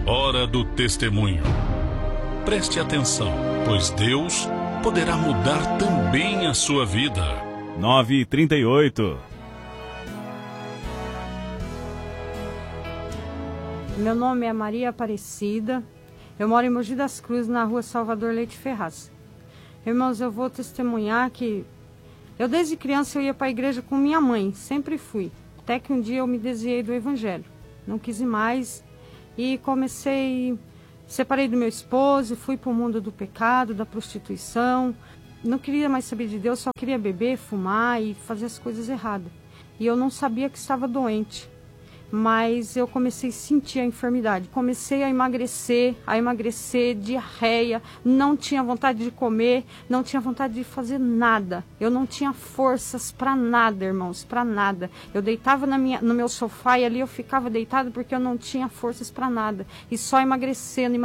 Hora do testemunho. Preste atenção, pois Deus poderá mudar também a sua vida. 9h38. Meu nome é Maria Aparecida. Eu moro em Mogi das Cruzes, na rua Salvador Leite Ferraz. Irmãos, eu vou testemunhar que eu desde criança eu ia para a igreja com minha mãe, sempre fui. Até que um dia eu me desviei do evangelho. Não quis ir mais e separei do meu esposo e fui para o mundo do pecado, da prostituição. Não queria mais saber de Deus, só queria beber, fumar e fazer as coisas erradas. E eu não sabia que estava doente. Mas eu comecei a sentir a enfermidade. Comecei a emagrecer, diarreia, não tinha vontade de comer, não tinha vontade de fazer nada. Eu não tinha forças para nada, irmãos, para nada. Eu deitava no meu sofá e ali eu ficava deitada porque eu não tinha forças para nada. E só emagrecendo.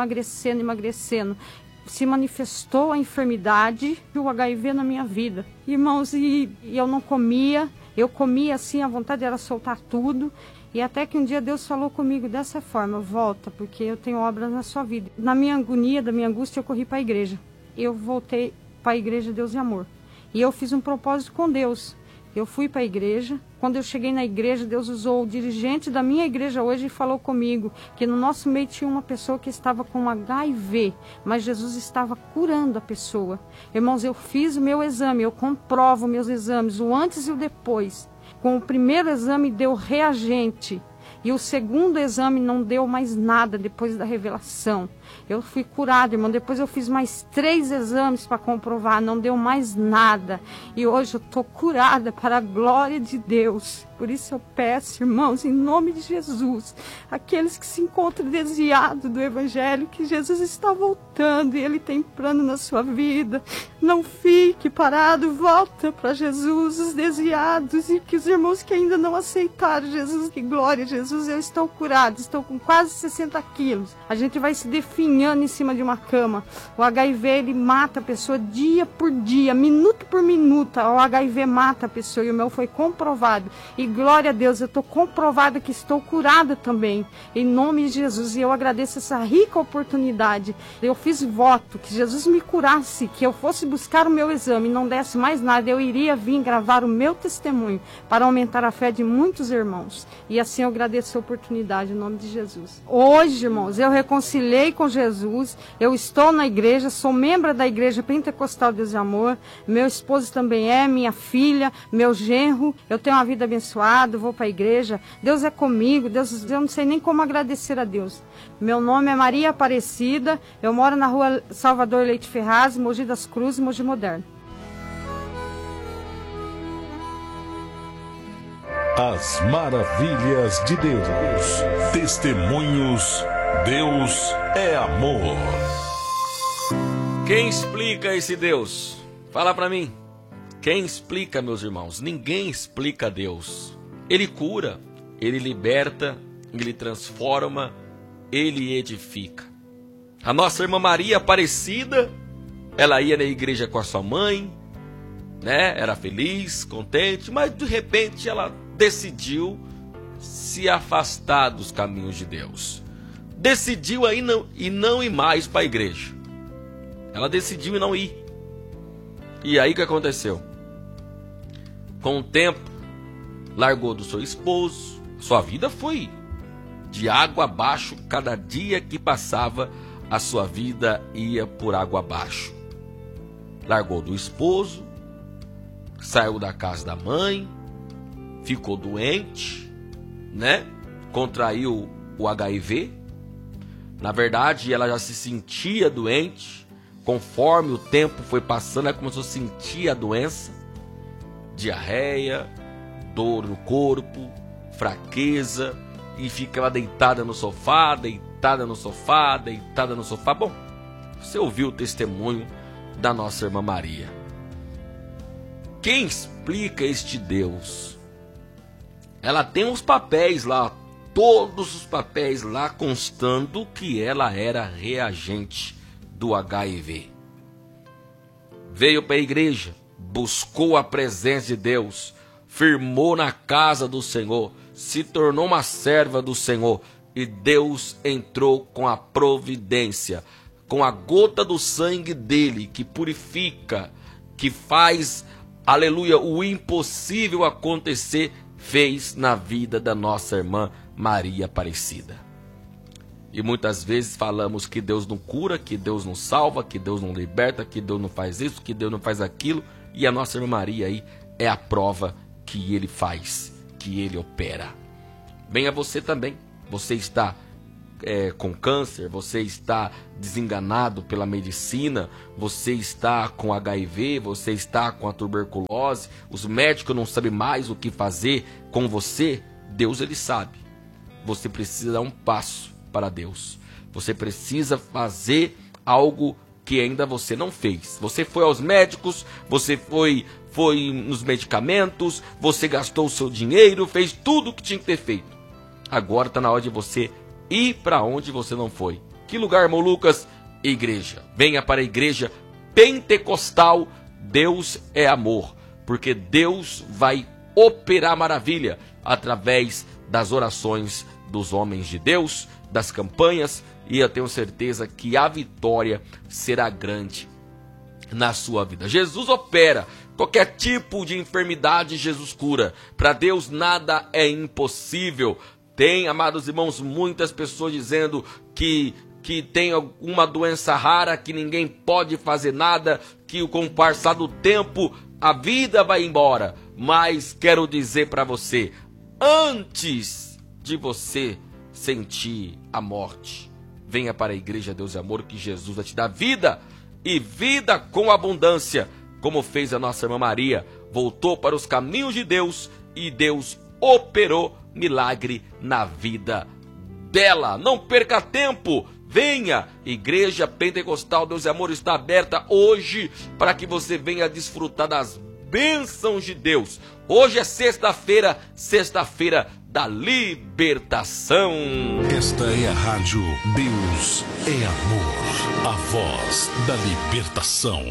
Se manifestou a enfermidade e o HIV na minha vida. Irmãos, e eu não comia, eu comia assim, a vontade era soltar tudo. E até que um dia Deus falou comigo dessa forma: volta, porque eu tenho obras na sua vida. Na minha agonia, da minha angústia, eu corri para a igreja. Eu voltei para a igreja Deus e Amor. E eu fiz um propósito com Deus. Eu fui para a igreja. Quando eu cheguei na igreja, Deus usou o dirigente da minha igreja hoje e falou comigo que no nosso meio tinha uma pessoa que estava com HIV, mas Jesus estava curando a pessoa. Irmãos, eu fiz o meu exame, eu comprovo meus exames, o antes e o depois. Com o primeiro exame deu reagente e o segundo exame não deu mais nada depois da revelação. Eu fui curada, irmão. Depois eu fiz mais 3 exames para comprovar, não deu mais nada. E hoje eu estou curada para a glória de Deus. Por isso eu peço, irmãos, em nome de Jesus, aqueles que se encontram desviados do Evangelho, que Jesus está voltando e Ele tem plano na sua vida. Não fique parado, volta para Jesus, os desviados e que os irmãos que ainda não aceitaram Jesus, que glória a Jesus, eu estou curado, estou com quase 60 quilos. A gente vai se definhando em cima de uma cama. O HIV, ele mata a pessoa dia por dia, minuto por minuto. O HIV mata a pessoa e o meu foi comprovado. E glória a Deus, eu estou comprovada que estou curada também, em nome de Jesus. E eu agradeço essa rica oportunidade. Eu fiz voto que Jesus me curasse, que eu fosse buscar o meu exame e não desse mais nada, eu iria vir gravar o meu testemunho para aumentar a fé de muitos irmãos. E assim eu agradeço a oportunidade, em nome de Jesus. Hoje, irmãos, eu reconciliei com Jesus, eu estou na igreja, sou membro da igreja Pentecostal Deus e Amor, meu esposo também é, minha filha, meu genro, eu tenho uma vida abençoada, vou para a igreja, Deus é comigo, Deus, eu não sei nem como agradecer a Deus. Meu nome é Maria Aparecida, eu moro na rua Salvador Leite Ferraz, Mogi das Cruzes, Mogi Moderno. As maravilhas de Deus. Testemunhos. Deus é amor. Quem explica esse Deus? Fala pra mim. Quem explica, meus irmãos? Ninguém explica Deus. Ele cura, Ele liberta, Ele transforma, Ele edifica. A nossa irmã Maria Aparecida, ela ia na igreja com a sua mãe, né? Era feliz, contente, mas de repente ela decidiu se afastar dos caminhos de Deus. Decidiu aí não ir mais para a igreja. Ela decidiu não ir. E aí o que aconteceu? Com o tempo, largou do seu esposo. Sua vida foi de água abaixo. Cada dia que passava, a sua vida ia por água abaixo. Largou do esposo, saiu da casa da mãe, ficou doente, né? Contraiu o HIV. Na verdade, ela já se sentia doente. Conforme o tempo foi passando, ela começou a sentir a doença. Diarreia, dor no corpo, fraqueza. E ficava deitada no sofá, deitada no sofá, deitada no sofá. Bom, você ouviu o testemunho da nossa irmã Maria. Quem explica este Deus? Ela tem os papéis lá, todos os papéis lá constando que ela era reagente do HIV. Veio para a igreja, buscou a presença de Deus, firmou na casa do Senhor, se tornou uma serva do Senhor, e Deus entrou com a providência, com a gota do sangue dele, que purifica, que faz, aleluia, o impossível acontecer, fez na vida da nossa irmã Maria Aparecida. E muitas vezes falamos que Deus não cura, que Deus não salva, que Deus não liberta, que Deus não faz isso, que Deus não faz aquilo, e a nossa irmã Maria aí é a prova que ele faz, que ele opera. Venha você também. Você está com câncer, você está desenganado pela medicina, você está com HIV, você está com a tuberculose, os médicos não sabem mais o que fazer com você. Deus, ele sabe. Você precisa dar um passo para Deus. Você precisa fazer algo que ainda você não fez. Você foi aos médicos, você foi nos medicamentos, você gastou o seu dinheiro, fez tudo o que tinha que ter feito. Agora está na hora de você ir para onde você não foi. Que lugar, irmão Lucas? Igreja. Venha para a igreja pentecostal. Deus é amor, porque Deus vai operar maravilha através das orações dos homens de Deus, das campanhas, e eu tenho certeza que a vitória será grande na sua vida. Jesus opera. Qualquer tipo de enfermidade, Jesus cura. Para Deus nada é impossível. Tem, amados irmãos, muitas pessoas dizendo que tem alguma doença rara, que ninguém pode fazer nada, que com o passar do tempo a vida vai embora. Mas quero dizer para você, antes de você sentir a morte, venha para a igreja Deus e Amor, que Jesus vai te dar vida, e vida com abundância, como fez a nossa irmã Maria. Voltou para os caminhos de Deus e Deus operou milagre na vida dela. Não perca tempo, venha. Igreja Pentecostal Deus e Amor está aberta hoje para que você venha desfrutar das bênçãos de Deus. Hoje é sexta-feira, sexta-feira da libertação. Esta é a rádio Deus é Amor, a voz da libertação.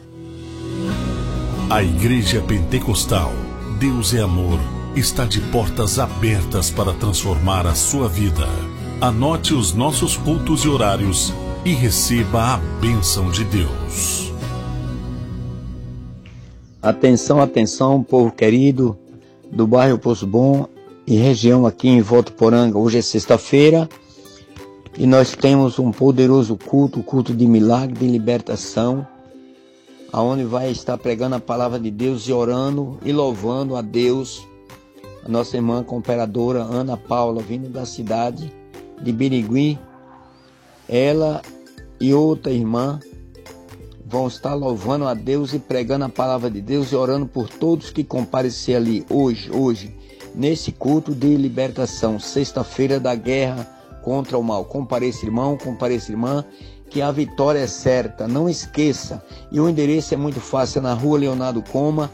A Igreja Pentecostal Deus é Amor está de portas abertas para transformar a sua vida. Anote os nossos cultos e horários e receba a bênção de Deus. Atenção, atenção, povo querido do bairro Poço Bom e região aqui em Votuporanga. Hoje é sexta-feira e nós temos um poderoso culto de milagre, de libertação, aonde vai estar pregando a palavra de Deus e orando e louvando a Deus. A nossa irmã cooperadora Ana Paula, vindo da cidade de Birigui, ela e outra irmã vão estar louvando a Deus e pregando a palavra de Deus e orando por todos que comparecer ali hoje, nesse culto de libertação, sexta-feira da guerra contra o mal. Compareça, irmão, compareça, irmã, que a vitória é certa, não esqueça. E o endereço é muito fácil, é na rua Leonardo Coma,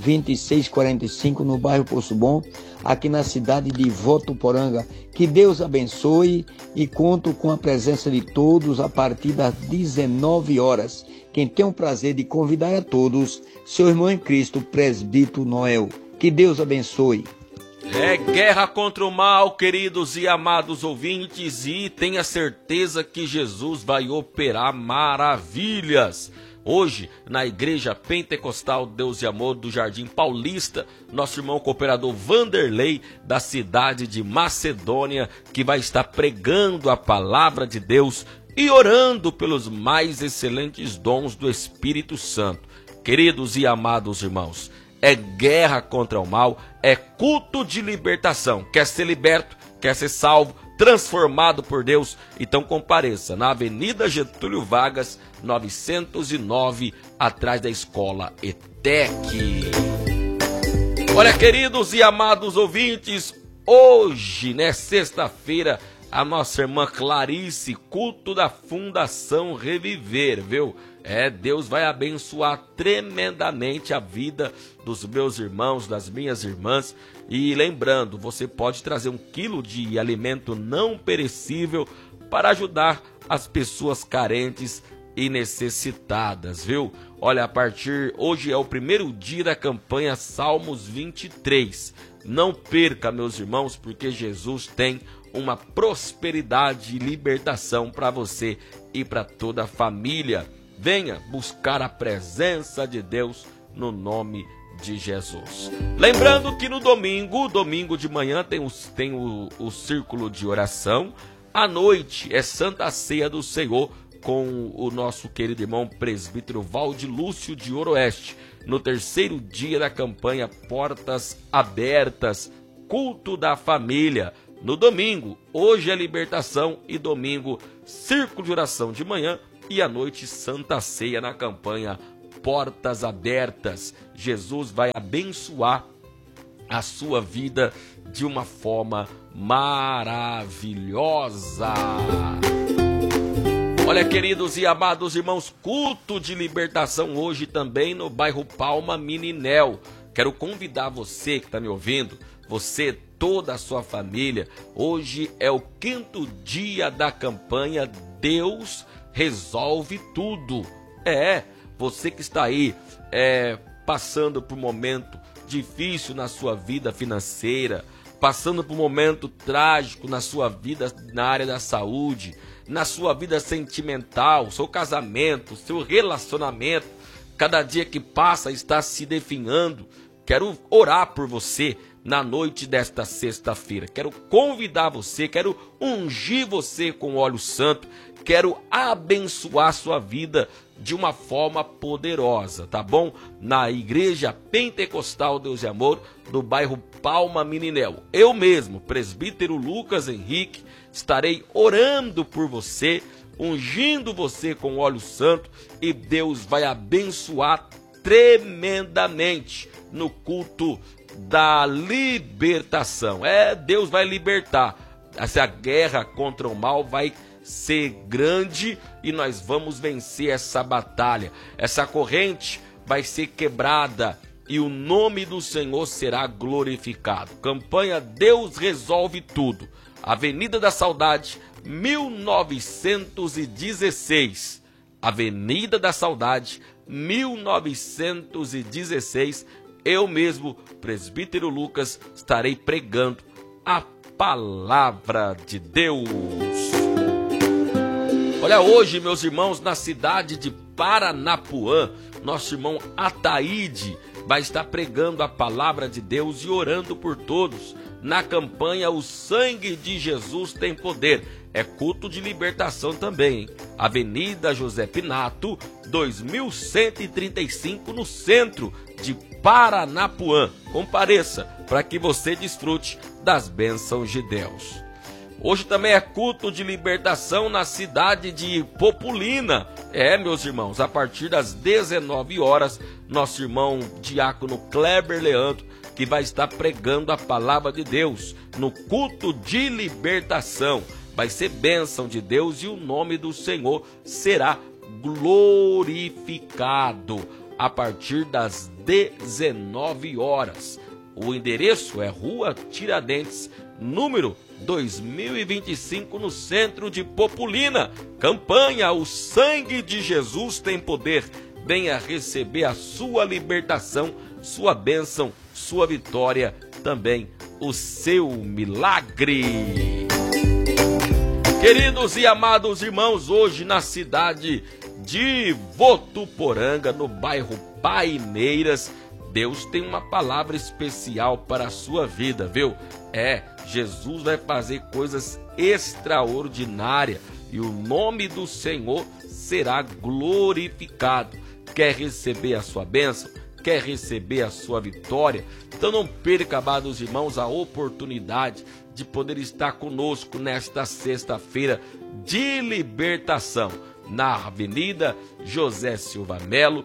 2645, no bairro Poço Bom, aqui na cidade de Votuporanga. Que Deus abençoe e conto com a presença de todos a partir das 19 horas. Quem tem o prazer de convidar a todos, seu irmão em Cristo, presbítero Noel. Que Deus abençoe. É guerra contra o mal, queridos e amados ouvintes, e tenha certeza que Jesus vai operar maravilhas. Hoje, na Igreja Pentecostal Deus e Amor do Jardim Paulista, nosso irmão cooperador Vanderlei, da cidade de Macedônia, que vai estar pregando a palavra de Deus e orando pelos mais excelentes dons do Espírito Santo. Queridos e amados irmãos, é guerra contra o mal, é culto de libertação. Quer ser liberto, quer ser salvo, transformado por Deus? Então compareça na Avenida Getúlio Vargas, 909, atrás da Escola ETEC. Olha, queridos e amados ouvintes, hoje, sexta-feira, a nossa irmã Clarice, culto da Fundação Reviver, viu? Deus vai abençoar tremendamente a vida dos meus irmãos, das minhas irmãs. E lembrando, você pode trazer 1 quilo de alimento não perecível para ajudar as pessoas carentes e necessitadas, viu? Olha, hoje é o primeiro dia da campanha Salmos 23. Não perca, meus irmãos, porque Jesus tem uma prosperidade e libertação para você e para toda a família. Venha buscar a presença de Deus no nome de Jesus. Lembrando que no domingo de manhã tem o círculo de oração. À noite é Santa Ceia do Senhor com o nosso querido irmão presbítero Valdilúcio de Oroeste, no terceiro dia da campanha Portas Abertas, culto da família. No domingo, hoje é libertação e domingo, círculo de oração de manhã e à noite Santa Ceia na campanha Portas Abertas. Jesus vai abençoar a sua vida de uma forma maravilhosa. Olha, queridos e amados irmãos, culto de libertação hoje também no bairro Palma Mininel. Quero convidar você que está me ouvindo, você, toda a sua família. Hoje é o 5º dia da campanha Deus Resolve Tudo. Você que está aí passando por um momento difícil na sua vida financeira, passando por um momento trágico na sua vida na área da saúde, na sua vida sentimental, seu casamento, seu relacionamento, cada dia que passa está se definhando. Quero orar por você na noite desta sexta-feira. Quero convidar você, quero ungir você com óleo santo, quero abençoar sua vida de uma forma poderosa, tá bom? Na Igreja Pentecostal Deus e Amor, do bairro Palma Mininel. Eu mesmo, presbítero Lucas Henrique, estarei orando por você, ungindo você com óleo santo, e Deus vai abençoar tremendamente no culto da libertação. Deus vai libertar. Essa guerra contra o mal vai ser grande e nós vamos vencer essa batalha. Essa corrente vai ser quebrada e o nome do Senhor será glorificado. Campanha Deus Resolve Tudo. Avenida da Saudade, 1916. Avenida da Saudade, 1916. Eu mesmo, presbítero Lucas, estarei pregando a palavra de Deus. Olha, hoje, meus irmãos, na cidade de Paranapuã, nosso irmão Ataíde vai estar pregando a palavra de Deus e orando por todos. Na campanha O Sangue de Jesus Tem Poder. É culto de libertação também, hein? Avenida José Pinato, 2135, no centro de Paranapuã. Compareça para que você desfrute das bênçãos de Deus. Hoje também é culto de libertação na cidade de Populina. Meus irmãos, a partir das 19 horas, nosso irmão diácono Kleber Leandro, que vai estar pregando a palavra de Deus no culto de libertação. Vai ser bênção de Deus e o nome do Senhor será glorificado a partir das 19 horas. O endereço é Rua Tiradentes, número 2025, no centro de Populina. Campanha O Sangue de Jesus Tem Poder. Venha receber a sua libertação, sua bênção, sua vitória, também o seu milagre. Queridos e amados irmãos, hoje na cidade de Votuporanga, no bairro Paineiras, Deus tem uma palavra especial para a sua vida, viu? Jesus vai fazer coisas extraordinárias e o nome do Senhor será glorificado. Quer receber a sua bênção? Quer receber a sua vitória? Então não perca, amados irmãos, a oportunidade de poder estar conosco nesta sexta-feira de libertação, na Avenida José Silva Melo,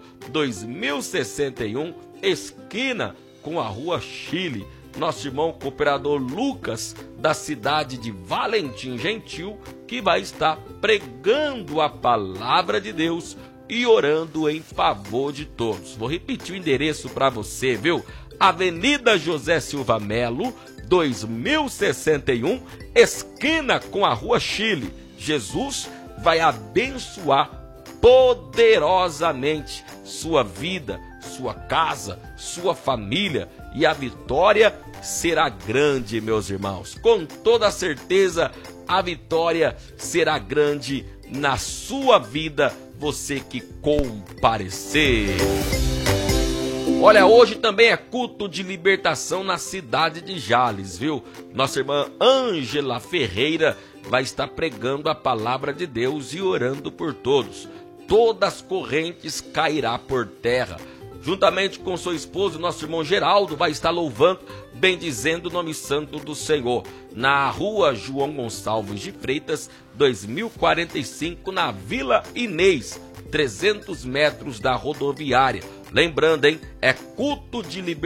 2061, esquina com a Rua Chile. Nosso irmão cooperador Lucas, da cidade de Valentim Gentil, que vai estar pregando a palavra de Deus e orando em favor de todos. Vou repetir o endereço para você, viu? Avenida José Silva Melo, 2061, esquina com a Rua Chile. Jesus vai abençoar poderosamente sua vida, sua casa, sua família, e a vitória será grande, meus irmãos. Com toda certeza, a vitória será grande na sua vida, você que comparecer. Olha, hoje também é culto de libertação na cidade de Jales, viu? Nossa irmã Ângela Ferreira vai estar pregando a palavra de Deus e orando por todos. Todas as correntes cairá por terra. Juntamente com seu esposo, nosso irmão Geraldo vai estar louvando, bendizendo o nome santo do Senhor, na rua João Gonçalves de Freitas, 2045, na Vila Inês, 300 metros da rodoviária. Lembrando, hein, é culto de libertação.